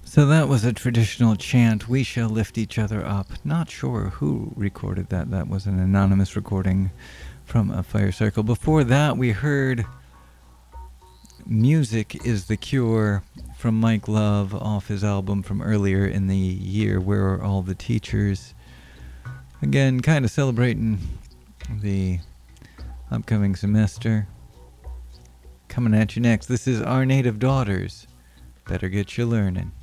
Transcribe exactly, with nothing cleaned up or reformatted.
So that was a traditional chant, "We shall lift each other up." Not sure who recorded that. That was an anonymous recording from a fire circle. Before that, we heard "Music is the Cure" from Mike Love off his album from earlier in the year, "Where Are All the Teachers?" Again, kind of celebrating the upcoming semester. Coming at you next, this is Our Native Daughters. Better get you learning.